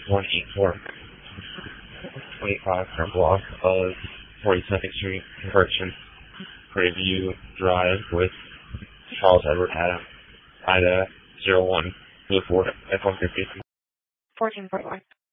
184 25 front block of 42nd Street, Conversion, Preview Drive with Charles Edward Adam, Ida 01, Blue Ford, F-150. 1441.